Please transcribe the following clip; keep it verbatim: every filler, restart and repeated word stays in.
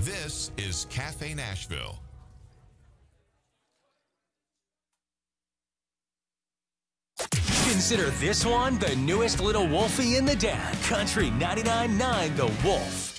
This is Cafe Nashville. Consider this one the newest little wolfie in the den. Country ninety-nine point nine The Wolf.